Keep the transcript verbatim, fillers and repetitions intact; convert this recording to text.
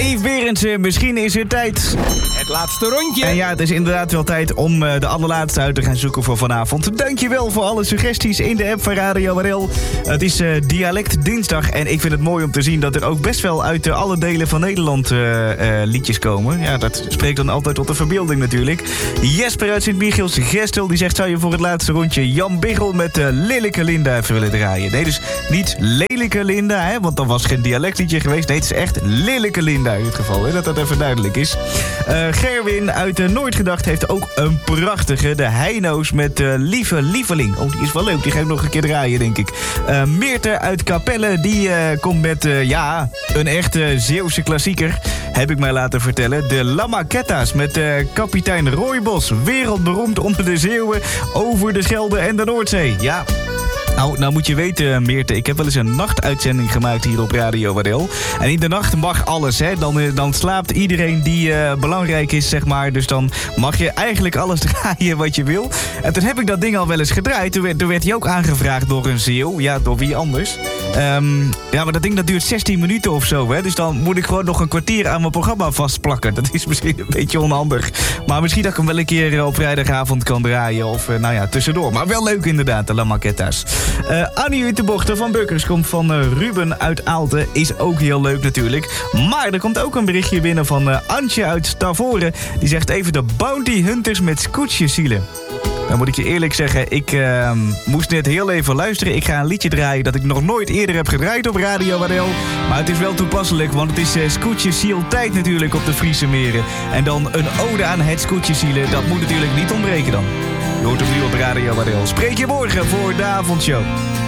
Yves Berendsen, misschien is het tijd. Het laatste rondje. En ja, het is inderdaad wel tijd om uh, de allerlaatste uit te gaan zoeken voor vanavond. Dankjewel voor alle suggesties in de app van Radio R L. Het is uh, Dialect Dinsdag en ik vind het mooi om te zien dat er ook best wel uit uh, alle delen van Nederland uh, uh, liedjes komen. Ja, dat spreekt dan altijd tot de verbeelding natuurlijk. Jesper uit Sint-Michiels Gestel, die zegt, zou je voor het laatste rondje Jan Biggel met uh, Lelijke Linda even willen draaien? Nee, dus niet Lelijke Linda, hè, want dan was geen dialectliedje geweest. Nee, het is echt Lelijke Linda in dit geval, hè, dat dat even duidelijk is. Uh, Gerwin uit uh, Nooit Gedacht heeft ook een prachtige, de Heino's met uh, Lieve Lieveling. Oh, die is wel leuk, die ga ik nog een keer draaien, denk ik. Uh, Meerte uit Capelle, die uh, komt met, uh, ja, een echte Zeeuwse klassieker, heb ik mij laten vertellen. De La Maquetta's met uh, kapitein Rooibos, wereldberoemd onder de Zeeuwen, over de Schelde en de Noordzee. Ja. Nou, nou moet je weten, Meerte, ik heb wel eens een nachtuitzending gemaakt hier op Radio R L. En in de nacht mag alles, hè. Dan, dan slaapt iedereen die uh, belangrijk is, zeg maar. Dus dan mag je eigenlijk alles draaien wat je wil. En toen heb ik dat ding al wel eens gedraaid. Toen werd, toen werd hij ook aangevraagd door een Zeeuw. Ja, door wie anders. Um, ja, maar dat ding dat duurt zestien minuten of zo, hè. Dus dan moet ik gewoon nog een kwartier aan mijn programma vastplakken. Dat is misschien een beetje onhandig. Maar misschien dat ik hem wel een keer op vrijdagavond kan draaien. Of, uh, nou ja, tussendoor. Maar wel leuk inderdaad, de La Maquetta's. Uh, Annie uit de Bochten van Bukkers komt van uh, Ruben uit Aalten. Is ook heel leuk natuurlijk. Maar er komt ook een berichtje binnen van uh, Antje uit Stavoren. Die zegt even de Bounty Hunters met scootjeszielen. Dan moet ik je eerlijk zeggen, ik uh, moest net heel even luisteren. Ik ga een liedje draaien dat ik nog nooit eerder heb gedraaid op Radio R L. Maar het is wel toepasselijk, want het is uh, scootjesiel tijd natuurlijk op de Friese meren. En dan een ode aan het scootjesielen, dat moet natuurlijk niet ontbreken dan. Je hoort hem nu op Radio R L. Spreek je morgen voor de avondshow.